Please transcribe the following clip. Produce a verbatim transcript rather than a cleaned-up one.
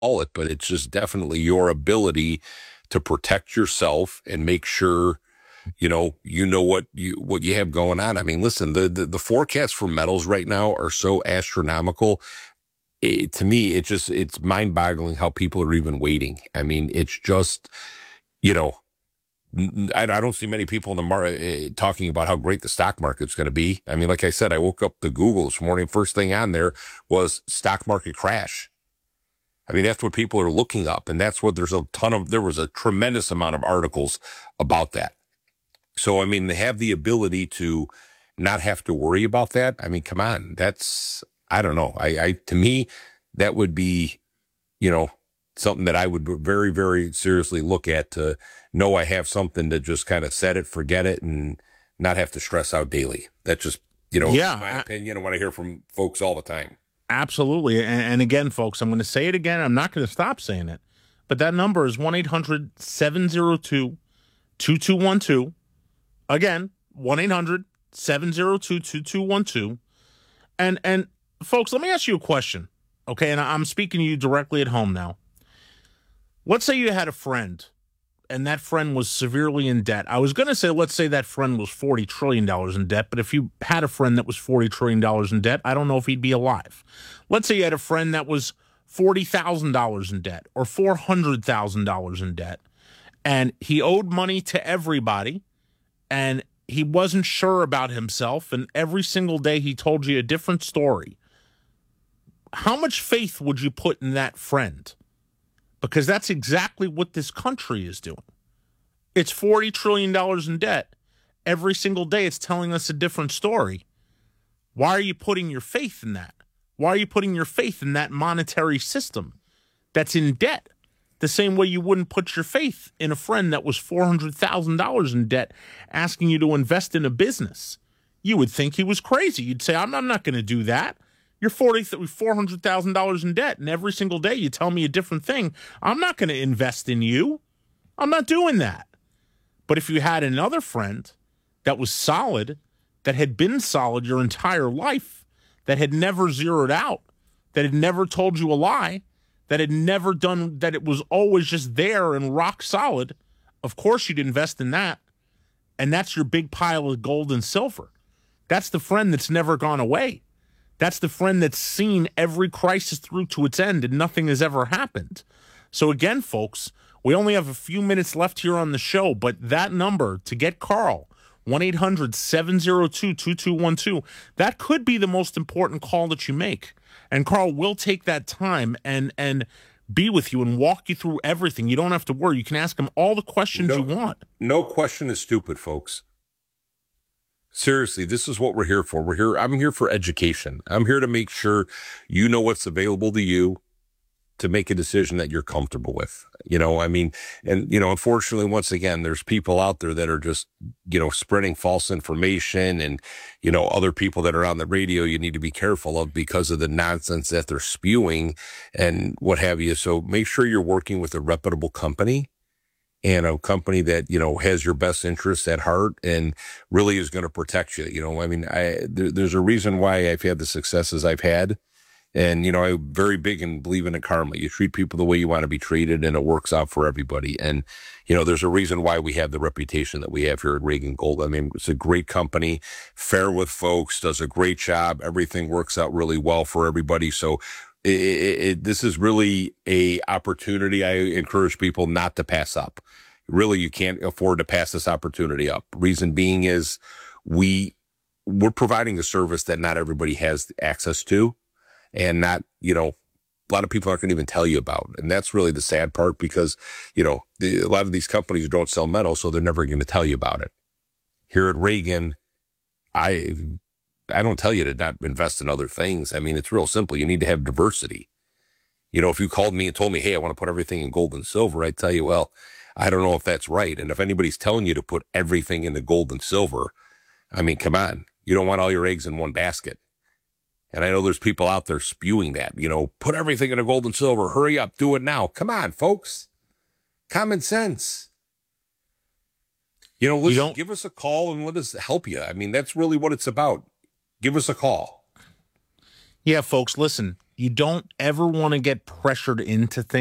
call it, but it's just definitely your ability to protect yourself and make sure, you know, you know what you, what you have going on. I mean, listen, the, the, the forecasts for metals right now are so astronomical. It, to me, it just, it's mind boggling how people are even waiting. I mean, it's just, you know, I, I don't see many people in the market uh, talking about how great the stock market's going to be. I mean, like I said, I woke up to Google this morning. First thing on there was stock market crash. I mean, that's what people are looking up. And that's what there's a ton of, there was a tremendous amount of articles about that. So, I mean, they have the ability to not have to worry about that. I mean, come on, that's, I don't know. I, I, to me, that would be, you know, something that I would very, very seriously look at to know I have something to just kind of set it, forget it, and not have to stress out daily. That's just, you know, yeah, my opinion and what I hear from folks all the time. Absolutely. And, and again, folks, I'm going to say it again. I'm not going to stop saying it. But that number is one eight hundred seven oh two two two one two. Again, one eight hundred seven oh two two two one two. And, and folks, let me ask you a question. Okay, and I'm speaking to you directly at home now. Let's say you had a friend, and that friend was severely in debt. I was going to say, let's say that friend was forty trillion dollars in debt, but if you had a friend that was forty trillion dollars in debt, I don't know if he'd be alive. Let's say you had a friend that was forty thousand dollars in debt or four hundred thousand dollars in debt, and he owed money to everybody, and he wasn't sure about himself, and every single day he told you a different story. How much faith would you put in that friend? Because that's exactly what this country is doing. It's forty trillion dollars in debt. Every single day it's telling us a different story. Why are you putting your faith in that? Why are you putting your faith in that monetary system that's in debt? The same way you wouldn't put your faith in a friend that was four hundred thousand dollars in debt asking you to invest in a business. You would think he was crazy. You'd say, I'm, I'm not going to do that. You're forty, four hundred thousand dollars in debt, and every single day you tell me a different thing. I'm not going to invest in you. I'm not doing that. But if you had another friend that was solid, that had been solid your entire life, that had never zeroed out, that had never told you a lie, that had never done, that it was always just there and rock solid, of course you'd invest in that. And that's your big pile of gold and silver. That's the friend that's never gone away. That's the friend that's seen every crisis through to its end and nothing has ever happened. So again, folks, we only have a few minutes left here on the show, but that number to get Carl, one eight hundred seven oh two two two one two, that could be the most important call that you make. And Carl will take that time and and be with you and walk you through everything. You don't have to worry. You can ask him all the questions no, you want. No question is stupid, folks. Seriously, this is what we're here for. We're here. I'm here for education. I'm here to make sure you know what's available to you to make a decision that you're comfortable with. You know, I mean, and, you know, unfortunately, once again, there's people out there that are just, you know, spreading false information and, you know, other people that are on the radio you need to be careful of because of the nonsense that they're spewing and what have you. So make sure you're working with a reputable company and a company that, you know, has your best interests at heart and really is going to protect you. You know, I mean, I, there, there's a reason why I've had the successes I've had. And, you know, I'm very big in believing in karma. You treat people the way you want to be treated and it works out for everybody. And, you know, there's a reason why we have the reputation that we have here at Reagan Gold. I mean, it's a great company, fair with folks, does a great job. Everything works out really well for everybody. So It, it, it, this is really a opportunity I encourage people not to pass up. Really, you can't afford to pass this opportunity up. Reason being is we, we're providing a service that not everybody has access to and not, you know, a lot of people aren't going to even tell you about. And that's really the sad part because, you know, the, a lot of these companies don't sell metal, so they're never going to tell you about it. Here at Reagan, I... I don't tell you to not invest in other things. I mean, it's real simple. You need to have diversity. You know, if you called me and told me, hey, I want to put everything in gold and silver, I'd tell you, well, I don't know if that's right. And if anybody's telling you to put everything into gold and silver, I mean, come on. You don't want all your eggs in one basket. And I know there's people out there spewing that, you know, put everything into gold and silver. Hurry up. Do it now. Come on, folks. Common sense. You know, listen, you give us a call and let us help you. I mean, that's really what it's about. Give us a call. Yeah, folks, listen, you don't ever want to get pressured into things.